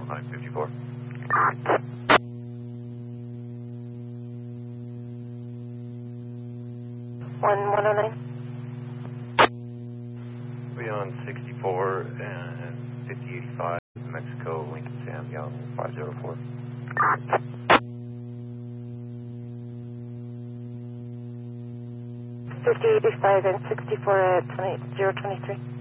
10954. 109. We on 64 and 5085, Mexico, Lincoln Sam Young, 504. 5085 and 64 at 023.